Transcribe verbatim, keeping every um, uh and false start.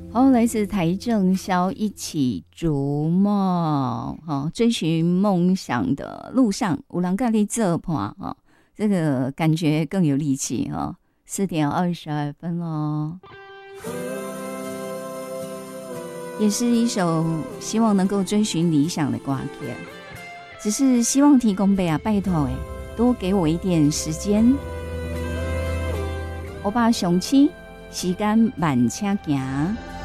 好，来自台正宵一起逐梦，哦，追寻梦想的路上，有人跟你作伴，哦，这个感觉更有力气哦。四点二十二分喽，也是一首希望能够追寻理想的歌曲，只是希望提供贝啊，拜托哎，多给我一点时间。我把雄起时间慢车行。